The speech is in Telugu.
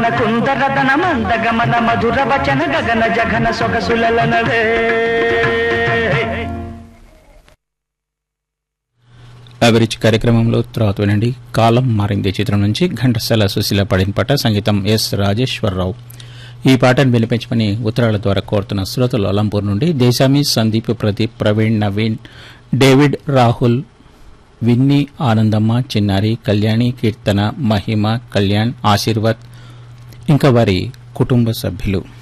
కుందరదన మందగమన మధుర వచన గగన జగన సొగసులనవే. అభిరుచి కార్యక్రమంలో తర్వాత వినండి కాలం మారింది చిత్రం నుంచి ఘంటసాల సుశీల పాడిన పాట, సంగీతం ఎస్ రాజేశ్వరరావు. ఈ పాటను వినిపించమని ఉత్తరాల ద్వారా కోరుతున్న శ్రోతలు అలంపూర్ నుండి దేశామి, సందీప్, ప్రదీప్, ప్రవీణ్, నవీన్, డేవిడ్, రాహుల్, విన్నీ, ఆనందమ్మ, చిన్నారి, కళ్యాణి, కీర్తన, మహిమ, కళ్యాణ్, ఆశీర్వాద్ ఇంకా వారి కుటుంబ సభ్యులు.